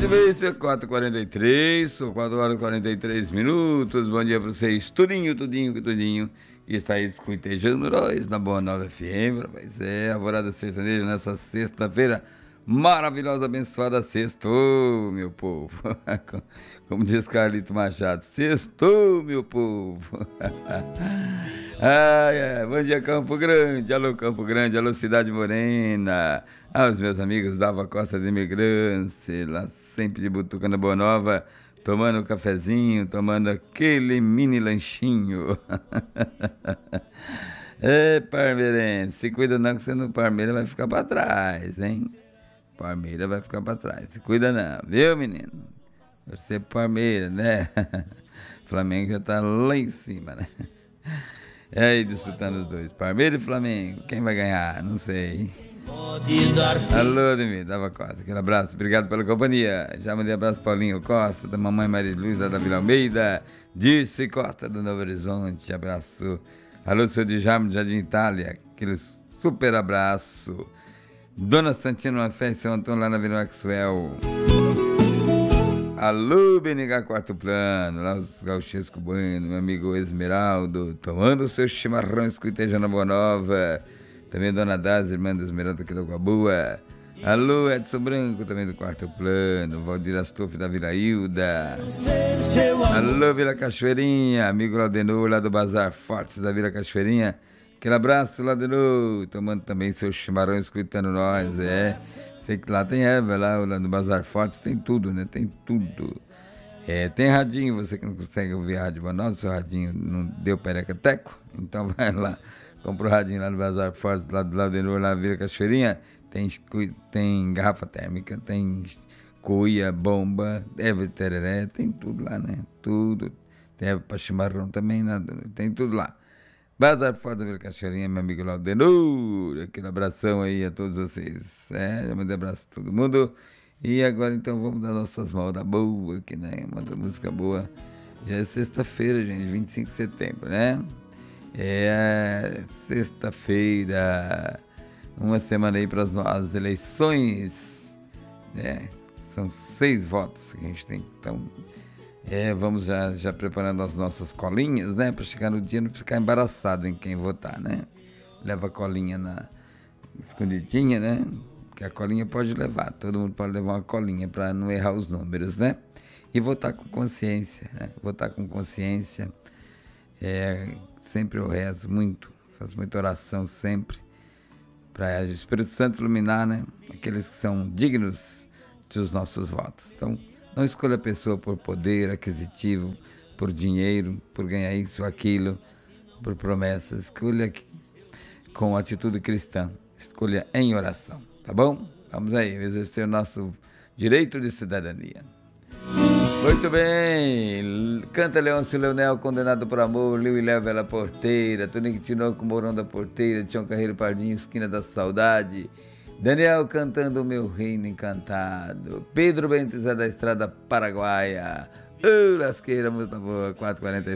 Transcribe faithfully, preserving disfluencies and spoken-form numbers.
Muito bem, isso é quatro e quarenta e três, são quatro horas e quarenta e três minutos. Bom dia pra vocês, tudinho, tudinho, tudinho. E está aí escutejando nós na Boa Nova F M, rapaz. É, Alvorada Sertaneja nessa sexta-feira maravilhosa, abençoada. Sextou, meu povo. Como diz Carlito Machado, sextou, meu povo. Ai, ai, bom dia, Campo Grande. Alô, Campo Grande. Alô, Cidade Morena. Aos meus amigos da Costa de Imigrância, lá sempre de Butuca na Boa Nova, tomando um cafezinho, tomando aquele mini lanchinho. É, parmeirense, se cuida não que você no Parmeira vai ficar pra trás, hein? Parmeira vai ficar pra trás, se cuida não, viu, menino? Você Parmeira, né? Flamengo já tá lá em cima, né? E aí, disputando os dois, Parmeira e Flamengo, quem vai ganhar? Não sei. Alô, Ademir, Dava Costa, aquele abraço, obrigado pela companhia. Já mandei abraço para Paulinho Costa, da mamãe Maria Luiz, da Vila Almeida, Dirce Costa do Novo Horizonte, abraço. Alô, seu Djalma de Jardim Itália, aquele super abraço. Dona Santina, uma festa em São Antônio, lá na Vila Maxwell. Alô, B N H Quarto Plano, lá os gauchês cubanos, meu amigo Esmeraldo, tomando o seu chimarrão, escutejando a Boa Nova. Também Dona Daz, irmã do Esmeralda aqui da Guabua. Alô, Edson Branco, também do Quarto Plano. Valdir Astoff da Vila Hilda. Alô, Vila Cachoeirinha, amigo Laudenor, lá do Bazar Fortes da Vila Cachoeirinha. Aquele abraço, Laudenor. Tomando também seu chimarrão, escutando nós, é. Sei que lá tem erva, lá, lá no Bazar Fortes tem tudo, né? Tem tudo. É, tem radinho, você que não consegue ouvir rádio, mas nossa, seu radinho não deu pereca-teco, então vai lá. Compra o radinho lá no Bazar Forte, lá do lado de novo, lá na Vila Cachoeirinha. Tem, tem garrafa térmica, tem cuia, bomba, erva de tereré, tem tudo lá, né? Tudo. Tem erva para chimarrão também, né? Tem tudo lá. Bazar Forte da Vila Cachoeirinha, meu amigo Laudenor. Aquele abração aí a todos vocês. É, já mandei abraço a todo mundo. E agora então vamos dar nossas modas boas aqui, né? Uma música boa. Já é sexta-feira, gente, vinte e cinco de setembro, né? É sexta-feira, uma semana aí para as eleições, né? São seis votos que a gente tem, então é, vamos já, já preparando as nossas colinhas, né? Para chegar no dia não ficar embaraçado em quem votar, né? Leva a colinha na escondidinha, né? Que a colinha pode levar, todo mundo pode levar uma colinha para não errar os números, né? E votar com consciência, né? Votar com consciência. É, sempre eu rezo muito, faço muita oração sempre para o Espírito Santo iluminar, né, aqueles que são dignos dos nossos votos. Então, não escolha a pessoa por poder aquisitivo, por dinheiro, por ganhar isso ou aquilo, por promessas. Escolha com atitude cristã, escolha em oração, tá bom? Vamos aí, exercer o nosso direito de cidadania. Muito bem, canta Leôncio Leonel, condenado por amor, Liu e Léo Vela Porteira, Tonico Tinoco, Mourão da Porteira, Tião Carreiro Pardinho, Esquina da Saudade, Daniel cantando O Meu Reino Encantado, Pedro Bento Zé da Estrada Paraguaia, uh, lasqueira, muito boa, quatro e quarenta e